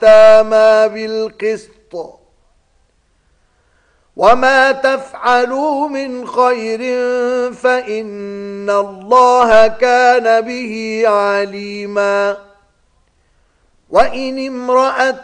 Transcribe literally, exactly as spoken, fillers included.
واليتامى بالقسط وما تفعلوا من خير فإن الله كان به عليما وإن امرأة